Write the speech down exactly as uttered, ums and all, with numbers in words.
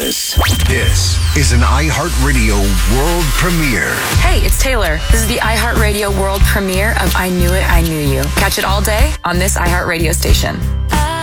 This, this is an iHeartRadio world premiere. Hey, it's Taylor. This is the iHeartRadio world premiere of I Knew It, I Knew You. Catch it all day on this iHeartRadio station.